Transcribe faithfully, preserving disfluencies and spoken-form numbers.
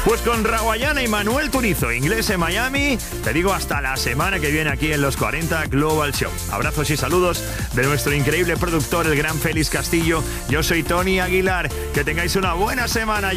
Pues con Rawayana y Manuel Turizo, Inglés en Miami, te digo hasta la semana que viene aquí en los cuarenta Global Show. Abrazos y saludos de nuestro increíble productor, el gran Félix Castillo. Yo soy Tony Aguilar. Que tengáis una buena semana.